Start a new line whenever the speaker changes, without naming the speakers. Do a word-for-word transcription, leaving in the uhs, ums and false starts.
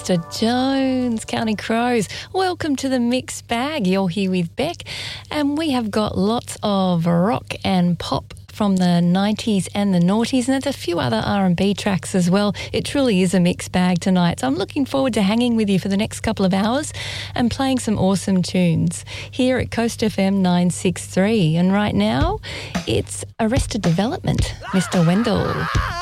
Mister Jones, Counting Crows. Welcome to the Mixed Bag. You're here with Beck, and we have got lots of rock and pop from the nineties and the noughties, and there's a few other R and B tracks as well. It truly is a mixed bag tonight, so I'm looking forward to hanging with you for the next couple of hours and playing some awesome tunes here at Coast F M nine six three. And right now, it's Arrested Development, Mister Wendell.